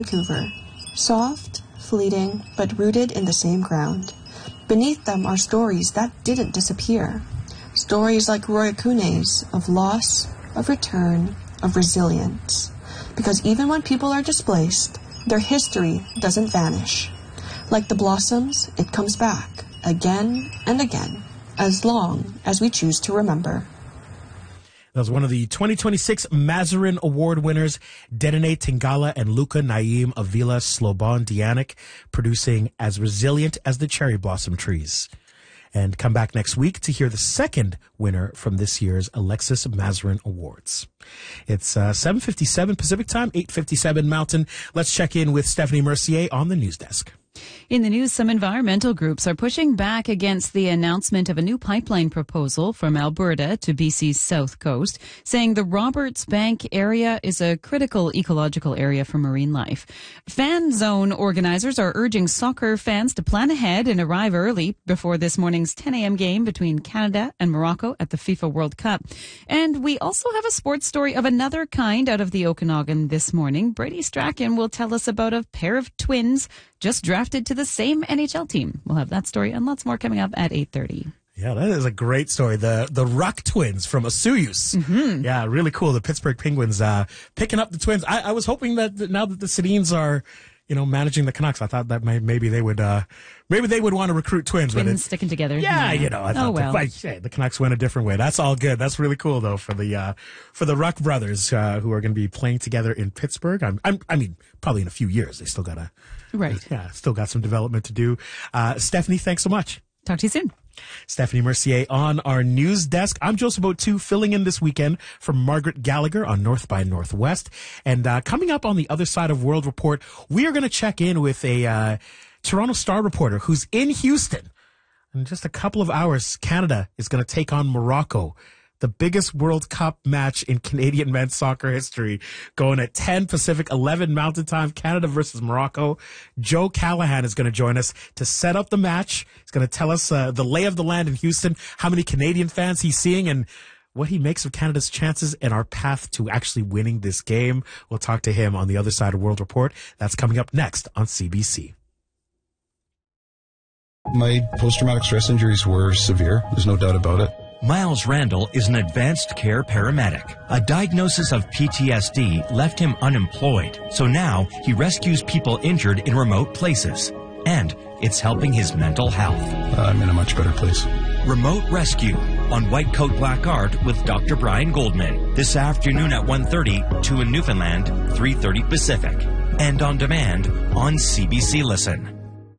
Vancouver. Soft, fleeting, but rooted in the same ground. Beneath them are stories that didn't disappear. Stories like Roy Akune's of loss, of return, of resilience. Because even when people are displaced, their history doesn't vanish. Like the blossoms, it comes back, again and again, as long as we choose to remember. That was one of the 2026 Mazarin Award winners, Dedene Tingala and Luca Naim Avila Slobodan Dianic, producing As Resilient as the Cherry Blossom Trees. And come back next week to hear the second winner from this year's Alexis Mazarin Awards. It's 7:57 Pacific Time, 8:57 Mountain. Let's check in with Stephanie Mercier on the news desk. In the news, some environmental groups are pushing back against the announcement of a new pipeline proposal from Alberta to BC's south coast, saying the Roberts Bank area is a critical ecological area for marine life. Fan zone organizers are urging soccer fans to plan ahead and arrive early before this morning's 10 a.m. game between Canada and Morocco at the FIFA World Cup. And we also have a sports story of another kind out of the Okanagan this morning. Brady Strachan will tell us about a pair of twins just drafted to the same NHL team. We'll have that story and lots more coming up at 8:30. Yeah, that is a great story. The Ruck twins from Osoyoos. Mm-hmm. Yeah, really cool. The Pittsburgh Penguins picking up the twins. I was hoping that now that the Sedins are, managing the Canucks, I thought that maybe they would want to recruit twins. Twins sticking together. Yeah, I thought the Canucks went a different way. That's all good. That's really cool though for the Ruck brothers who are going to be playing together in Pittsburgh. I mean, probably in a few years. They still got still got some development to do. Stephanie, thanks so much. Talk to you soon. Stephanie Mercier on our news desk. I'm Joseph O'Toole, filling in this weekend for Margaret Gallagher on North by Northwest. And coming up on the other side of World Report, we are going to check in with a Toronto Star reporter who's in Houston. In just a couple of hours, Canada is going to take on Morocco. The biggest World Cup match in Canadian men's soccer history, going at 10 Pacific, 11 Mountain Time, Canada versus Morocco. Joe Callahan is going to join us to set up the match. He's going to tell us the lay of the land in Houston, how many Canadian fans he's seeing, and what he makes of Canada's chances and our path to actually winning this game. We'll talk to him on the other side of World Report. That's coming up next on CBC. My post-traumatic stress injuries were severe. There's no doubt about it. Miles Randall is an advanced care paramedic. A diagnosis of PTSD left him unemployed, so now he rescues people injured in remote places. And it's helping his mental health. I'm in a much better place. Remote Rescue on White Coat Black Art with Dr. Brian Goldman. This afternoon at 1:30, 2 in Newfoundland, 3:30 Pacific. And on demand on CBC Listen.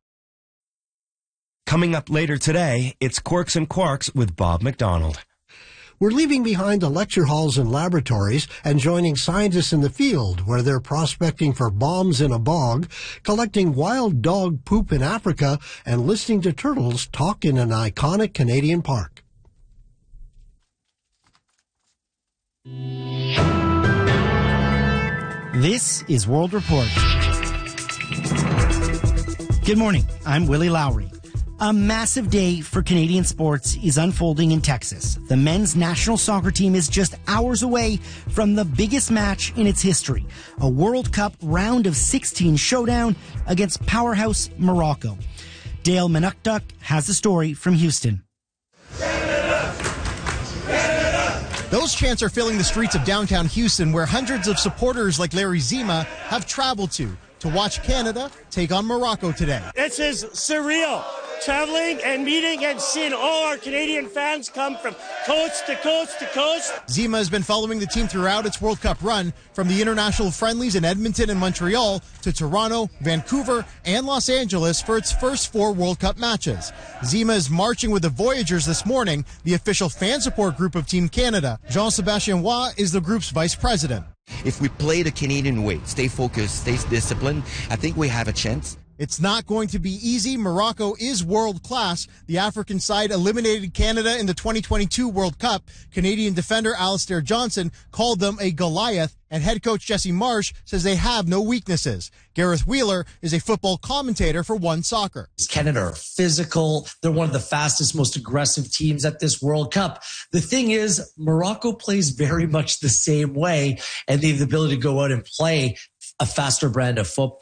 Coming up later today, it's Quirks and Quarks with Bob McDonald. We're leaving behind the lecture halls and laboratories and joining scientists in the field where they're prospecting for bombs in a bog, collecting wild dog poop in Africa, and listening to turtles talk in an iconic Canadian park. This is World Report. Good morning. I'm Willie Lowry. A massive day for Canadian sports is unfolding in Texas. The men's national soccer team is just hours away from the biggest match in its history, a World Cup round of 16 showdown against powerhouse Morocco. Dale Manukduk has the story from Houston. Canada! Canada! Those chants are filling the streets of downtown Houston, where hundreds of supporters like Larry Zima have traveled to watch Canada take on Morocco today. This is surreal. Traveling and meeting and seeing all our Canadian fans come from coast to coast to coast. Zima has been following the team throughout its World Cup run, from the international friendlies in Edmonton and Montreal to Toronto, Vancouver, and Los Angeles for its first 4 World Cup matches. Zima is marching with the Voyageurs this morning, the official fan support group of Team Canada. Jean-Sébastien Roy is the group's vice president. If we play the Canadian way, stay focused, stay disciplined, I think we have a chance. It's not going to be easy. Morocco is world class. The African side eliminated Canada in the 2022 World Cup. Canadian defender Alistair Johnson called them a Goliath, and head coach Jesse Marsh says they have no weaknesses. Gareth Wheeler is a football commentator for One Soccer. Canada are physical. They're one of the fastest, most aggressive teams at this World Cup. The thing is, Morocco plays very much the same way, and they have the ability to go out and play a faster brand of football.